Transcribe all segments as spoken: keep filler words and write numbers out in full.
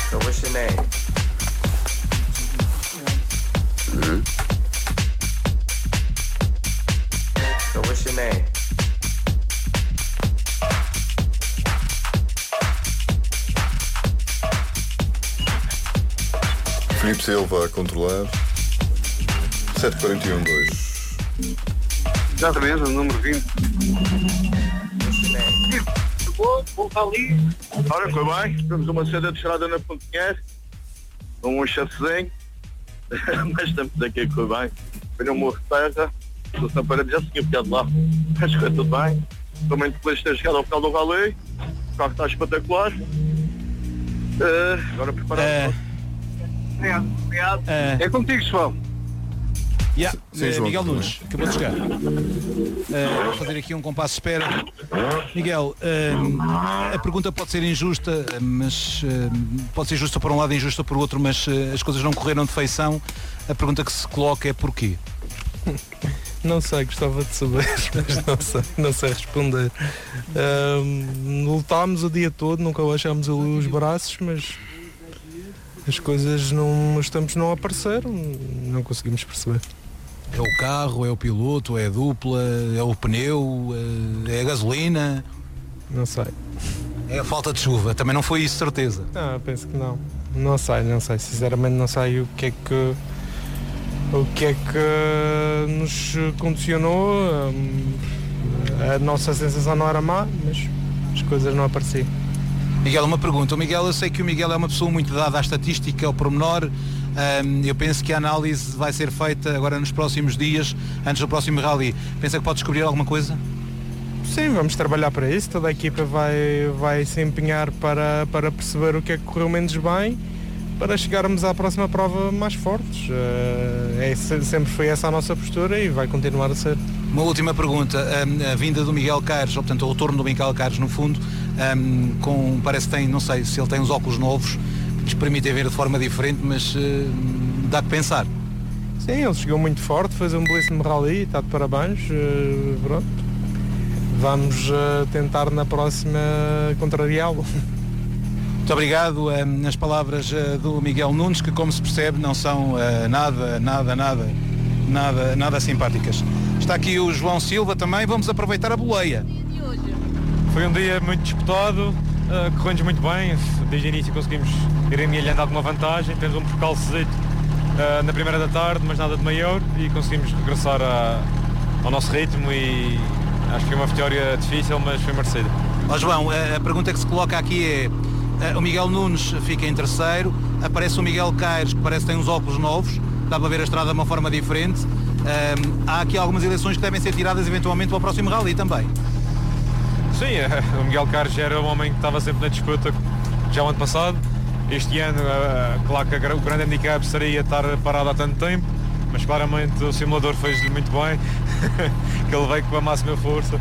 So what's your name? Mm-hmm. So what's your name? Filipe Silva a controlar. sete quarenta e um dois. Exatamente, o número vinte. Vou, vou ali. Ora, foi bem. Temos uma seda de estrada na Pontinheira. Um chassezinho. Mas estamos aqui, foi bem. Venho um morro de terra. Estou sem parede, já tinha ficado lá. Mas foi tudo bem. Estou muito feliz de ter chegado ao final do rally. O carro está espetacular. Uh, agora preparado. É. Obrigado, obrigado. É. É contigo, João. Yeah. Sim, uh, João, Miguel tudo Nunes, acabou de chegar. Uh, vou fazer aqui um compasso de espera. Miguel, uh, a pergunta pode ser injusta, mas uh, pode ser justa por um lado e injusta por outro, mas uh, as coisas não correram de feição. A pergunta que se coloca é porquê? Não sei, gostava de saber, mas não sei, não sei responder. Um, lutámos o dia todo, nunca baixámos os braços, mas as coisas não, os tempos não apareceram, não conseguimos perceber. É o carro, é o piloto, é a dupla, é o pneu, é a gasolina? Não sei. É a falta de chuva, também não foi isso, certeza. Ah, penso que não. Não sei, não sei, sinceramente não sei o que é que o que é que nos condicionou. A nossa sensação não era má, mas as coisas não apareciam. Miguel, uma pergunta. O Miguel, eu sei que o Miguel é uma pessoa muito dada à estatística, ao pormenor. Um, eu penso que a análise vai ser feita agora nos próximos dias, antes do próximo rally. Pensa que pode descobrir alguma coisa? Sim, vamos trabalhar para isso. Toda a equipa vai, vai se empenhar para, para perceber o que é que correu menos bem, para chegarmos à próxima prova mais fortes. Uh, é, sempre foi essa a nossa postura e vai continuar a ser. Uma última pergunta. Um, a vinda do Miguel Caires, ou portanto o retorno do Miguel Caires no fundo, um, com, parece que tem, não sei se ele tem os óculos novos, que lhes permitem ver de forma diferente, mas uh, dá que pensar. Sim, ele chegou muito forte, fez um belíssimo rally, está de parabéns. Uh, pronto. Vamos uh, tentar na próxima contrariá-lo. Muito obrigado. Um, as palavras uh, do Miguel Nunes, que como se percebe não são uh, nada, nada, nada, nada, nada simpáticas. Está aqui o João Silva também. Vamos aproveitar a boleia. Foi um dia muito disputado, uh, correu-nos muito bem. Desde o início conseguimos ir amealhando alguma vantagem. Temos um percalçozito uh, na primeira da tarde, mas nada de maior, e conseguimos regressar a, ao nosso ritmo, e acho que foi uma vitória difícil, mas foi merecida. Ó João, a, a pergunta que se coloca aqui é: uh, o Miguel Nunes fica em terceiro, aparece o Miguel Caires, que parece que tem uns óculos novos, dá para ver a estrada de uma forma diferente. Uh, há aqui algumas eleições que devem ser tiradas eventualmente para o próximo rally também. Sim, o Miguel Caires era um homem que estava sempre na disputa já o ano passado. Este ano, claro que o grande handicap seria estar parado há tanto tempo, mas claramente o simulador fez-lhe muito bem, que ele veio com a máxima força.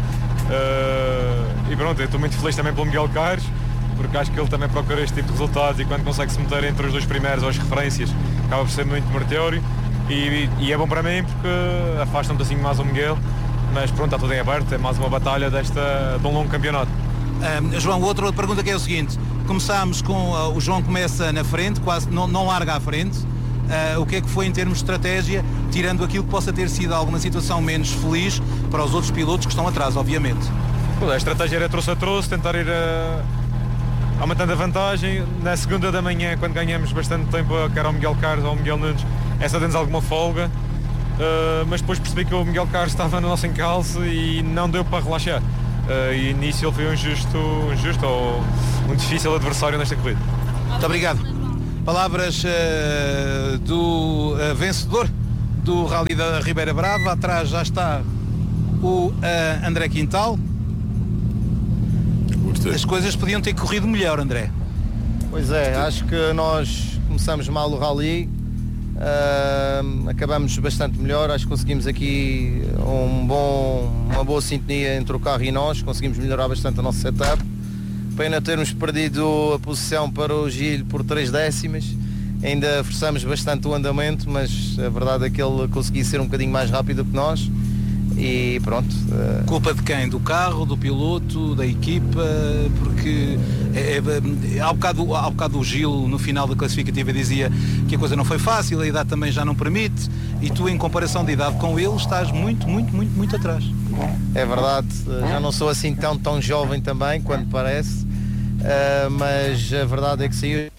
E pronto, eu estou muito feliz também pelo Miguel Caires, porque acho que ele também procura este tipo de resultados, e quando consegue se meter entre os dois primeiros ou as referências, acaba por ser muito meritório, e, e é bom para mim porque afasta um bocadinho mais o Miguel. Mas pronto, está tudo em aberto, é mais uma batalha desta, de um longo campeonato. Um, João, outra pergunta que é o seguinte: começámos com uh, o João começa na frente, quase não, não larga à frente. Uh, o que é que foi em termos de estratégia, tirando aquilo que possa ter sido alguma situação menos feliz para os outros pilotos que estão atrás, obviamente? A estratégia era trouxe a trouxe, tentar ir a... aumentando a vantagem. Na segunda da manhã, quando ganhamos bastante tempo, quer ao Miguel Caires ou ao Miguel Nunes, essa deu-nos alguma folga. Uh, mas depois percebi que o Miguel Caires estava no nosso encalço e não deu para relaxar. Uh, e nisso ele foi um justo, um justo ou um difícil adversário nesta corrida. Muito obrigado. Palavras uh, do uh, vencedor do Rally da Ribeira Brava. Atrás já está o uh, André Quintal. As coisas podiam ter corrido melhor, André. Pois é, acho que nós começamos mal o Rally. Uh, acabamos bastante melhor, acho que conseguimos aqui um bom, uma boa sintonia entre o carro e nós, conseguimos melhorar bastante o nosso setup. Pena termos perdido a posição para o Gil por três décimas, ainda forçamos bastante o andamento, mas a verdade é que ele conseguia ser um bocadinho mais rápido que nós, e pronto. Uh... Culpa de quem? Do carro, do piloto, da equipa? Porque é, é, há, bocado, há bocado o Gil no final da classificativa dizia que a coisa não foi fácil, a idade também já não permite, e tu em comparação de idade com ele estás muito, muito, muito, muito atrás. É verdade, já não sou assim tão, tão jovem também, quando parece, uh, mas a verdade é que saiu.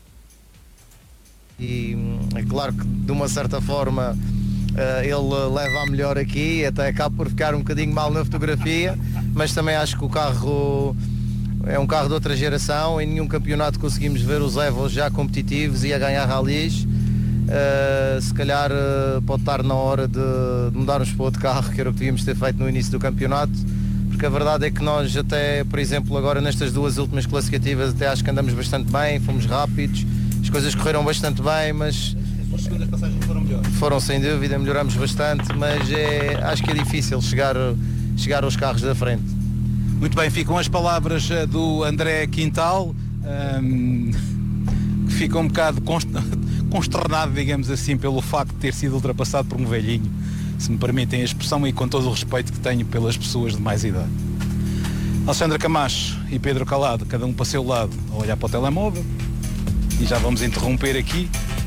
E é claro que de uma certa forma uh, ele leva a melhor aqui, até acaba por ficar um bocadinho mal na fotografia, mas também acho que o carro é um carro de outra geração. Em nenhum campeonato conseguimos ver os Evos já competitivos e a ganhar ralis. Uh, se calhar uh, pode estar na hora de, de mudarmos para outro carro, que era o que devíamos ter feito no início do campeonato, porque a verdade é que nós até, por exemplo, agora nestas duas últimas classificativas até acho que andamos bastante bem, fomos rápidos, as coisas correram bastante bem, mas as segundas passagens foram melhores. Foram sem dúvida, melhoramos bastante, mas é, acho que é difícil chegar, chegar aos carros da frente. Muito bem, ficam as palavras do André Quintal, um, que fica um bocado consternado, digamos assim, pelo facto de ter sido ultrapassado por um velhinho, se me permitem a expressão, e com todo o respeito que tenho pelas pessoas de mais idade. Alexandre Camacho e Pedro Calado, cada um para o seu lado, a olhar para o telemóvel, e já vamos interromper aqui.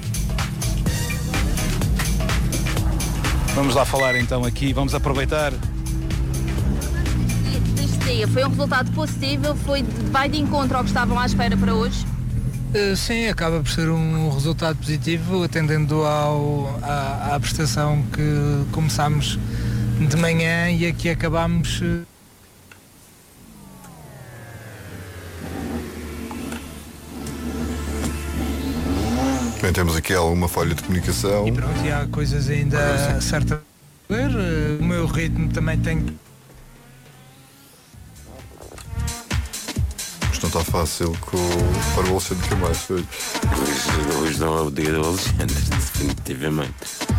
Vamos lá falar então aqui, vamos aproveitar. Foi um resultado positivo, foi, vai de encontro ao que estavam à espera para hoje? Uh, sim, acaba por ser um resultado positivo, atendendo ao, à, à prestação que começámos de manhã e aqui acabámos. Uh... Bem, temos aqui alguma falha de comunicação. E pronto, e há coisas ainda certas a ver. Uh, o meu ritmo também tem. Não está fácil com, para o Alexandre Camacho hoje. Hoje, hoje não é o dia do Alexandre, definitivamente.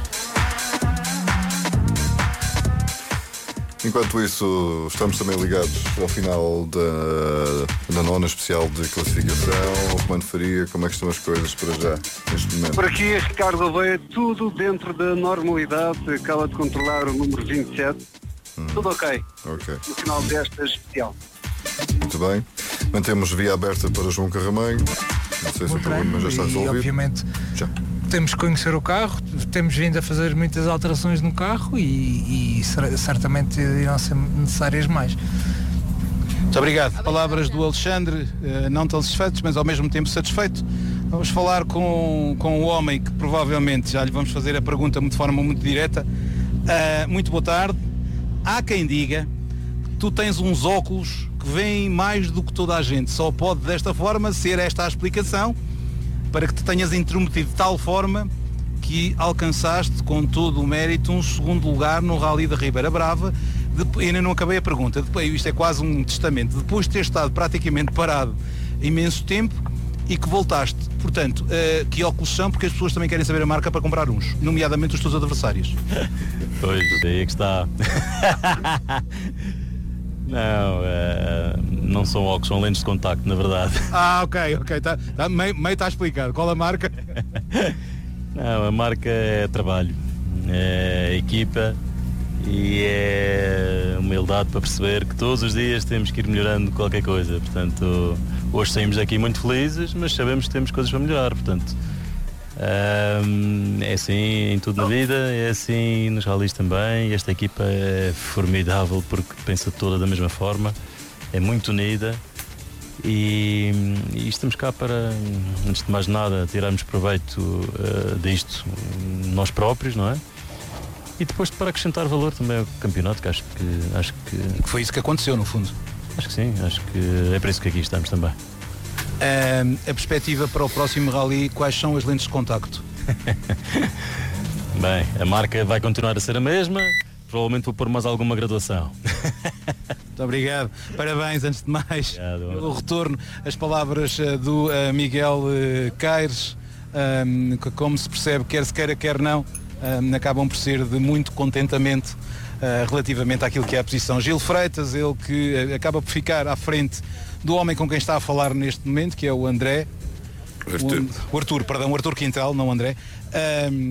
Enquanto isso, estamos também ligados ao final da, da nona especial de classificação. O Comando Faria, como é que estão as coisas para já, neste momento? Por aqui, Ricardo Gouveia, tudo dentro da normalidade, acaba de controlar o número vinte e sete. Hum. Tudo ok. Ok. No final desta especial. Muito bem. Mantemos via aberta para João Carramanho. Não sei se o problema já está resolvido. E, obviamente, já. Temos que conhecer o carro, temos vindo a fazer muitas alterações no carro e, e certamente irão ser necessárias mais. Muito obrigado. Palavras do Alexandre, não tão satisfeitos, mas ao mesmo tempo satisfeito. Vamos falar com, com o homem que provavelmente já lhe vamos fazer a pergunta de forma muito direta. Uh, muito boa tarde. Há quem diga que tu tens uns óculos que veem mais do que toda a gente. Só pode desta forma ser esta a explicação para que te tenhas intrometido de tal forma que alcançaste com todo o mérito um segundo lugar no Rally da Ribeira Brava. Depois, ainda não acabei a pergunta, depois, isto é quase um testamento, depois de ter estado praticamente parado imenso tempo e que voltaste. Portanto, uh, que óculos são? Porque as pessoas também querem saber a marca para comprar uns, nomeadamente os teus adversários. Pois, aí é que está. Não, uh, não são óculos, são lentes de contacto, na verdade. Ah, ok, ok, tá, tá, meio, meio está explicado. Qual a marca? Não, a marca é trabalho, é equipa e é humildade para perceber que todos os dias temos que ir melhorando qualquer coisa. Portanto, hoje saímos daqui muito felizes, mas sabemos que temos coisas para melhorar. Portanto, um, é assim em tudo na vida, é assim nos rallies também. Esta equipa é formidável porque pensa toda da mesma forma, é muito unida e, e estamos cá para, antes de mais nada, tirarmos proveito uh, disto nós próprios, não é? E depois para acrescentar valor também ao campeonato, que acho que, acho que... Foi isso que aconteceu, no fundo. Acho que sim, acho que é para isso que aqui estamos também. Uh, a perspectiva para o próximo rally, quais são as lentes de contacto? Bem, a marca vai continuar a ser a mesma, provavelmente vou pôr mais alguma graduação. Muito obrigado, parabéns antes de mais obrigado, pelo retorno. As palavras uh, do uh, Miguel uh, Caires, um, que como se percebe, quer se queira, quer não, um, acabam por ser de muito contentamento uh, relativamente àquilo que é a posição. Gil Freitas, ele que uh, acaba por ficar à frente do homem com quem está a falar neste momento, que é o André. Arthur. O, o Arthur, perdão, o Arthur Quintal, não o André. Um,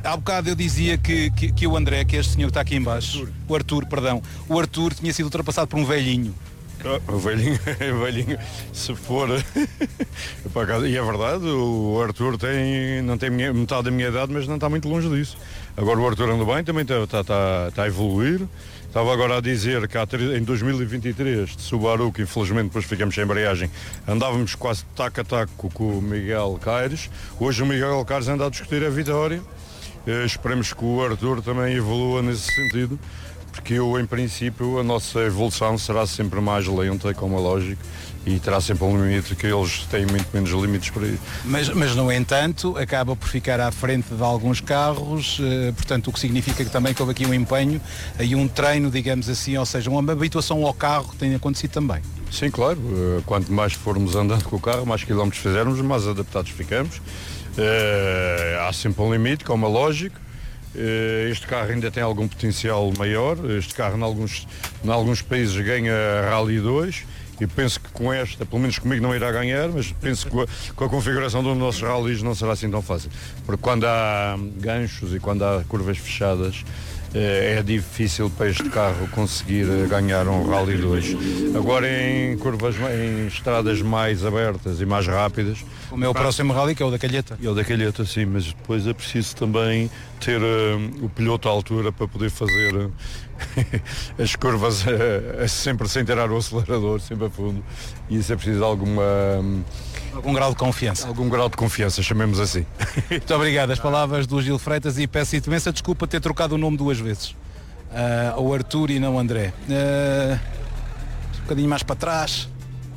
Há bocado eu dizia que, que, que o André, que é este senhor que está aqui em baixo, o Arthur, perdão, o Arthur tinha sido ultrapassado por um velhinho. O velhinho, o velhinho, se for. E é verdade, o Arthur tem, não tem metade da minha idade, mas não está muito longe disso. Agora o Arthur anda bem, também está, está, está, está a evoluir. Estava agora a dizer que há, em dois mil e vinte e três, de Subaru, que infelizmente depois ficamos sem embreagem, andávamos quase taco a taco com o Miguel Caires. Hoje o Miguel Caires anda a discutir a vitória. Uh, esperemos que o Arthur também evolua nesse sentido, porque eu, em princípio, a nossa evolução será sempre mais lenta, como é lógico, e terá sempre um limite que eles têm muito menos limites para ir. Mas, mas no entanto, acaba por ficar à frente de alguns carros, uh, portanto, o que significa que também que houve aqui um empenho e um treino, digamos assim, ou seja, uma habituação ao carro que tem acontecido também. Sim, claro. Uh, quanto mais formos andando com o carro, mais quilómetros fizermos, mais adaptados ficamos. Uh, há sempre um limite, como é lógico. Uh, este carro ainda tem algum potencial maior. Este carro, em alguns, em alguns países, ganha Rally dois. E penso que com esta, pelo menos comigo, não irá ganhar, mas penso que com a, com a configuração dos nossos rallies não será assim tão fácil. Porque quando há ganchos e quando há curvas fechadas, é difícil para este carro conseguir ganhar um Rally dois. Agora em curvas, em estradas mais abertas e mais rápidas. O meu próximo Rally, que é o da Calheta. É o da Calheta, sim, mas depois é preciso também ter uh, o piloto à altura para poder fazer uh, as curvas uh, sempre sem tirar o acelerador, sempre a fundo. E isso é preciso alguma... Um, Algum grau de confiança. Algum grau de confiança, chamemos assim. Muito obrigado. As palavras do Gil Freitas e peço imensa desculpa ter trocado o nome duas vezes. Uh, ao Arthur e não André. Uh, um bocadinho mais para trás.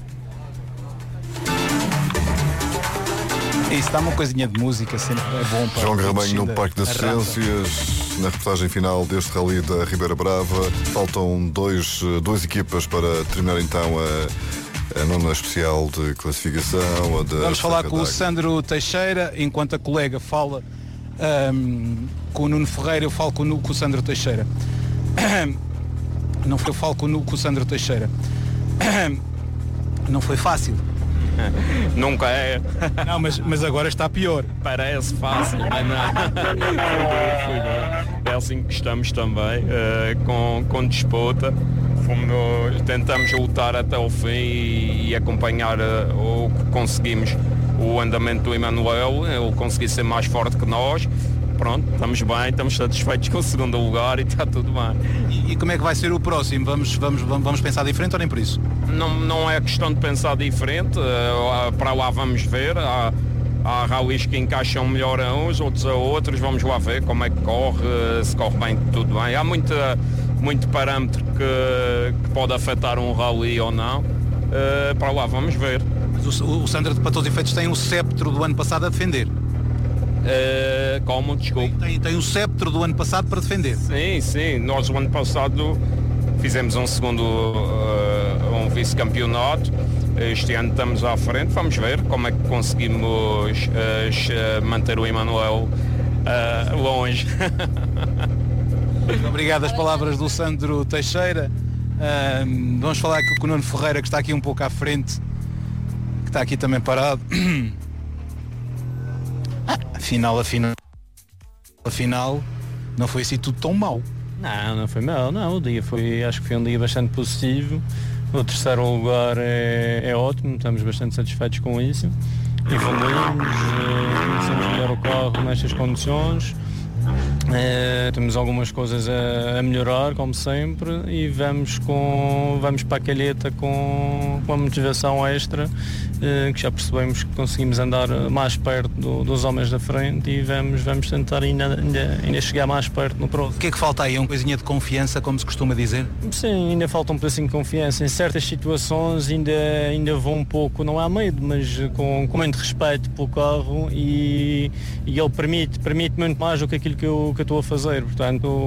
Isso dá uma coisinha de música, sempre é bom para... João Garramanho no Parque das Ciências, na reportagem final deste Rally da Ribeira Brava. Faltam dois, duas equipas para terminar então a... a nona especial de classificação. Da Vamos falar com o Sandro Teixeira, enquanto a colega fala um, com o Nuno Ferreira, eu falo com o, com o Sandro Teixeira. Não foi, eu falo com o, com o Sandro Teixeira. Não foi fácil. Nunca é. Não, mas, mas agora está pior. Parece fácil, mas não. É assim que estamos também, uh, com, com disputa. Fomos, tentamos lutar até o fim e, e acompanhar uh, o que conseguimos, o andamento do Emanuel, ele conseguiu ser mais forte que nós. Pronto, estamos bem, estamos satisfeitos com o segundo lugar e está tudo bem. E, e como é que vai ser o próximo? Vamos, vamos, vamos pensar diferente ou nem por isso? Não, não é questão de pensar diferente, uh, para lá vamos ver. Há, há rallies que encaixam melhor a uns, outros a outros, vamos lá ver como é que corre, se corre bem, tudo bem. Há muita, muito parâmetro que, que pode afetar um rally ou não, uh, para lá vamos ver. Mas o, o Sandro, para todos os efeitos, tem o sceptro do ano passado a defender. Uh, como? Desculpe. Tem, tem o sceptro do ano passado para defender. Sim, sim. Nós o ano passado fizemos um segundo, uh, um vice-campeonato. Este ano estamos à frente. Vamos ver como é que conseguimos uh, manter o Emanuel uh, longe. Obrigado. As palavras do Sandro Teixeira. Uh, vamos falar com o Nuno Ferreira, que está aqui um pouco à frente, que está aqui também parado. Afinal, afinal, afinal, não foi assim tudo tão mau. Não, não foi mau, não. O dia foi, acho que foi um dia bastante positivo. O terceiro lugar é, é ótimo, estamos bastante satisfeitos com isso. Evoluímos, conhecemos melhor o carro nestas condições. É, temos algumas coisas a, a melhorar, como sempre, e vamos, com, vamos para a Calheta com, com uma motivação extra, é, que já percebemos que conseguimos andar mais perto do, dos homens da frente e vamos, vamos tentar ainda, ainda, ainda chegar mais perto no próximo. O que é que falta aí? Uma coisinha de confiança, como se costuma dizer? Sim, ainda falta um pedacinho de confiança. Em certas situações ainda, ainda vou um pouco, não há medo, mas com, com muito respeito pelo carro, e, e ele permite, permite muito mais do que aquilo que eu que eu estou a fazer, portanto